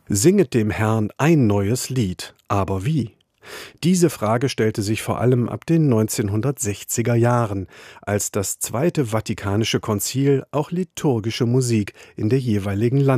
Singet dem Herrn ein neues Lied, aber wie? Diese Frage stellte sich vor allem ab den 1960er Jahren, als das Zweite Vatikanische Konzil auch liturgische Musik in der jeweiligen